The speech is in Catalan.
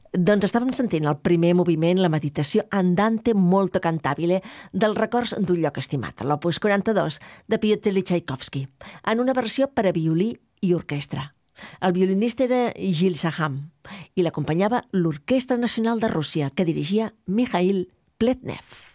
Doncs estàvem sentint el primer moviment, la meditació Andante molto cantabile dels records d'un lloc estimat, l'opus 42 de Piotr Txaikovski, en una versió per a violí i orquestra. El violinista era Gil Saham i l'acompanyava l'Orquestra Nacional de Rússia, que dirigia Mikhail Pletnev.